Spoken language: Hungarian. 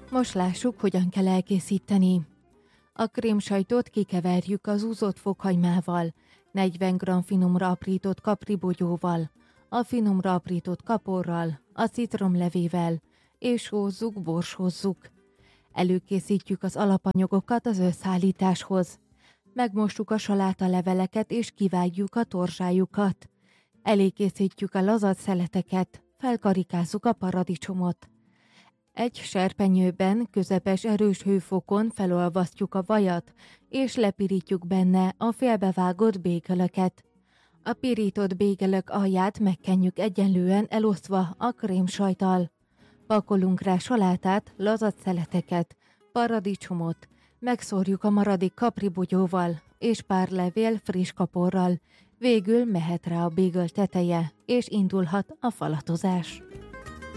Most lássuk, hogyan kell elkészíteni. A krémsajtot kikeverjük az úzott fokhagymával, 40 g finomra aprított kapribogyóval, a finomra aprított kaporral, a citromlevével, és hózzuk, borsózzuk. Előkészítjük az alapanyagokat az összeállításhoz. Megmossuk a salátaleveleket és kivágjuk a torzsájukat. Elékészítjük a lazadt szeleteket, felkarikázzuk a paradicsomot. Egy serpenyőben közepes erős hőfokon felolvasztjuk a vajat, és lepirítjuk benne a félbevágott bégelöket. A pirított bégelök alját megkenjük egyenlően elosztva a krémsajttal. Pakolunk rá salátát, lazadt szeleteket, paradicsomot, megszórjuk a maradék kapribogyóval és pár levél friss kaporral. Végül mehet rá a bégöl teteje, és indulhat a falatozás.